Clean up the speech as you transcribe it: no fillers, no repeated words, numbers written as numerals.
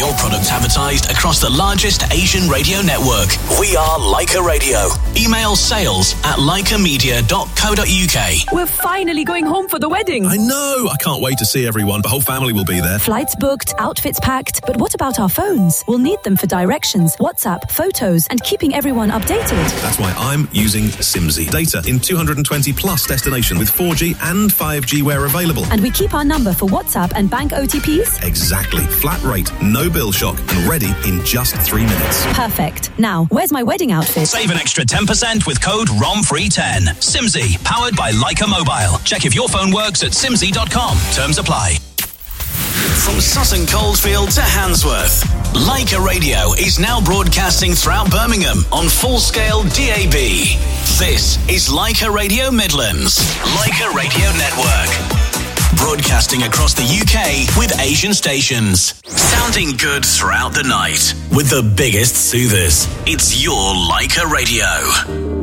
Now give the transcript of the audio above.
your product advertised across the largest Asian radio network. We are Leica Radio. Email sales@leicamedia.co.uk. We're finally going home for the wedding. I know. I can't wait to see everyone. The whole family will be there. Flights booked, outfits packed. But what about our phones? We'll need them for directions, WhatsApp, photos, and keeping everyone updated. That's why I'm using Simsy. Data in 220 plus destinations with 4G and 5G where available. And we keep our number for WhatsApp and bank OTPs? Exactly. Flat rate, no bill shock, and ready in just 3 minutes. Perfect. Now, where's my wedding outfit? Save an extra 10% with code ROMFREE10. Simsy, powered by Leica Mobile. Check if your phone works at simsy.com. Terms apply. From Sutton Coldfield to Handsworth, Leica Radio is now broadcasting throughout Birmingham on full-scale DAB. This is Leica Radio Midlands, Leica Radio Network. Broadcasting across the UK with Asian stations. Sounding good throughout the night with the biggest soothers. It's your Leica Radio.